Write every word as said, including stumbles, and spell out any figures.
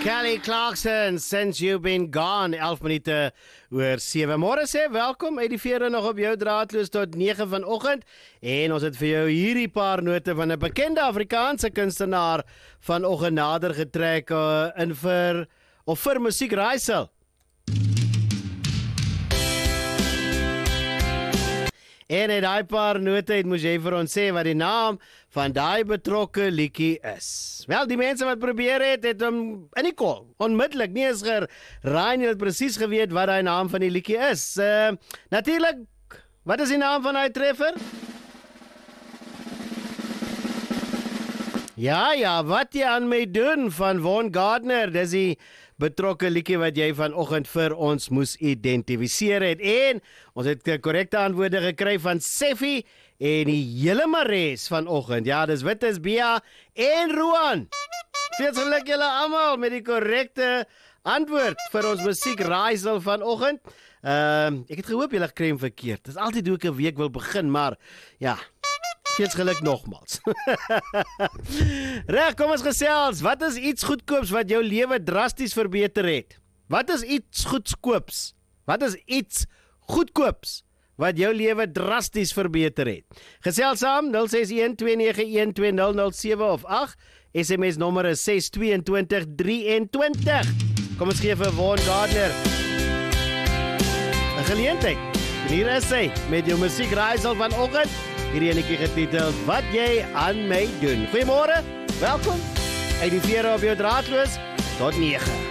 Kelly Clarkson, Since You've Been Gone, elf minute oor sewe. Môre sê, welkom uit die vere nog op jou draadloos tot nege vanoggend. En ons het vir jou hierdie paar note van 'n bekende Afrikaanse kunstenaar vanoggend nader getrek uh, in vir, of vir musiek raaisel. En uit die paar note het moes jy vir ons sê wat die naam van die betrokke liedjie is. Wel, die mense wat probeer het, het hom in die kol, onmiddellik, nie eens geraai nie, het presies geweet wat die naam van die liedjie is. Uh, Natuurlijk, wat is die naam van die treffer? Ja, ja, wat jy aan my doen van Von Gardner, dis die betrokke liedjie wat jy vanoggend vir ons moes identifiseer het. En ons het korrekte antwoorde gekry van Seffi en die hele Mares vanoggend. Ja, dis Wittes, Bia en Roan. Veel geluk julle almal met die korrekte antwoord vir ons musiek raaisel vanoggend. Uh, ek het gehoop julle kry hom verkeerd. Dis altyd hoe ek 'n week wil begin, maar ja, veel geluk nogmals. Reg, kom ons gesels. Wat is iets goedkoops wat jou lewe drasties verbeter het? Wat is iets goedkoops? Wat is iets goedkoops wat jou lewe drasties verbeter het? Gesels saam nul ses een twee nege een twee nul nul sewe of agt. S M S nommer is ses twee twee drie twee. Kom ons gee vir Von Gardner 'n geleentheid. Hier is hy met jou musiek raaisel vanoggend. Hierdie enetjie getiteld Wat jy aan my doen. Goeiemôre, welkom uit die vere op jou draadloos tot nege.